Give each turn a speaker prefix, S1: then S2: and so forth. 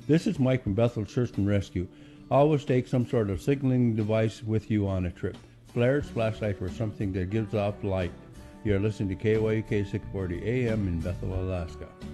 S1: This is Mike from Bethel Search and Rescue. Always take some sort of signaling device with you on a trip. Flares, flashlight, or something that gives off light. You're listening to KYUK 640 AM in Bethel, Alaska.